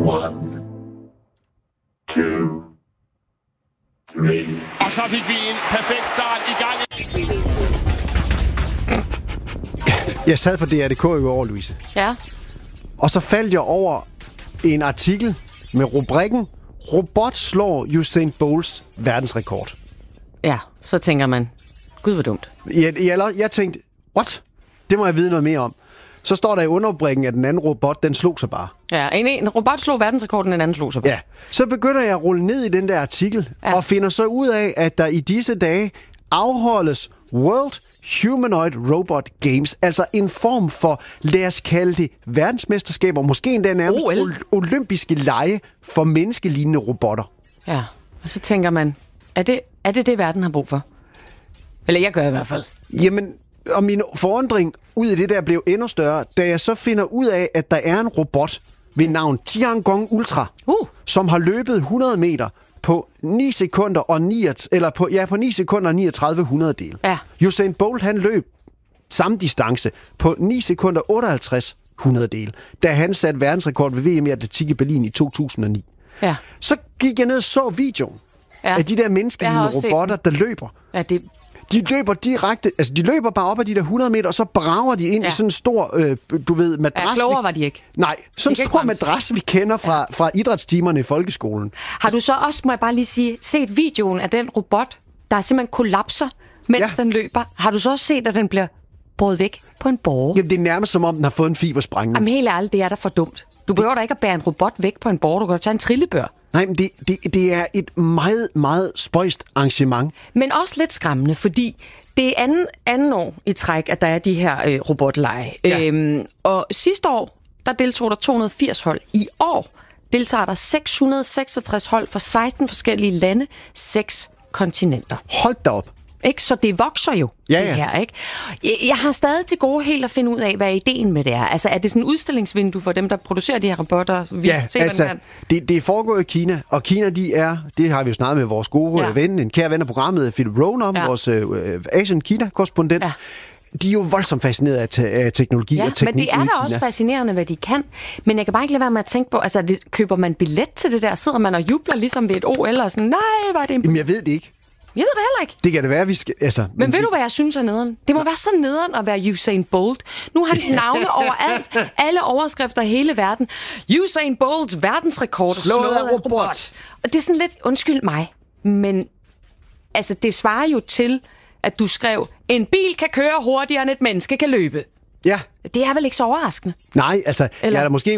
1, 2, 3. Og så fik vi en perfekt start i gang. Jeg sad på DR.dk i år, Louise. Ja. Og så faldt jeg over en artikel med rubrikken Robot slår Usain Bolts verdensrekord. Ja, så tænker man, gud hvor dumt. Jeg tænkte, what? Det må jeg vide noget mere om. Så står der i underrubrikken, at den anden robot, den slog sig bare. Ja, en robot slog verdensrekorden, en anden slog sig bare. Ja. Så begynder jeg at rulle ned i den der artikel, og finder så ud af, at der i disse dage afholdes World Humanoid Robot Games, altså en form for, lad os kalde det, verdensmesterskaber, måske endda nærmest olympiske lege for menneskelignende robotter. Ja, og så tænker man, er det verden har brug for? Eller jeg gør i hvert fald. Jamen, og min forundring ud af det der blev endnu større, da jeg så finder ud af, at der er en robot ved navn Tiangong Ultra, som har løbet 100 meter på 9 sekunder og 9 sekunder og 39 hundrededele. Ja. Usain Bolt, han løb samme distance på 9 sekunder og 58 hundrededele, da han satte verdensrekord ved VM i atletik i Berlin i 2009. Ja. Så gik jeg ned og så videoen af de der menneskelige robotter, der løber. Ja, de løber direkte, altså de løber bare op ad de der 100 meter, og så brager de ind i sådan en stor, madras. Ja, klogere var de ikke. Nej, sådan en stor madras, vi kender fra idrætstimerne i folkeskolen. Har du så også, må jeg bare lige sige, set videoen af den robot, der simpelthen kollapser, mens den løber? Har du så også set, at den bliver båret væk på en borge? Jamen, det er nærmest som om, den har fået en fibersprængning. Jamen helt ærligt, det er da for dumt. Du behøver da ikke at bære en robot væk på en borge, du kan tage en trillebør. Nej, men det er et meget, meget spøjst arrangement. Men også lidt skræmmende, fordi det er anden år i træk, at der er de her robotlege. Ja. Og sidste år, der deltog der 280 hold. I år deltager der 666 hold fra 16 forskellige lande, 6 kontinenter. Hold da op. Ikke? Så det vokser jo, det her, ikke? Jeg har stadig til gode helt at finde ud af, hvad ideen med det er. Altså, er det sådan en udstillingsvindue for dem, der producerer de her robotter? Det er foregået i Kina, og Kina, det har vi jo snakket med vores gode ven, en kære ven af programmet, Philip Rohn, om vores Asien-Kina-korrespondent. Ja. De er jo voldsomt fascineret af teknologi og teknik. Men det er da også fascinerende, hvad de kan. Men jeg kan bare ikke lade være med at tænke på, altså, køber man billet til det der? Sidder man og jubler ligesom ved et OL og sådan, nej, var det en... Jamen, jeg ved det ikke. Jeg ved det heller ikke. Det kan det være, vi skal... Altså, men ved du, hvad jeg synes er nederen? Det må være så nederen at være Usain Bolt. Nu er hans navne overalt. Alle overskrifter i hele verden. Usain Bolt, verdensrekord. Slået af robot. Og det er sådan lidt, undskyld mig, men altså, det svarer jo til, at du skrev, en bil kan køre hurtigere, end et menneske kan løbe. Ja. Det er vel ikke så overraskende? Nej, altså, jeg er da måske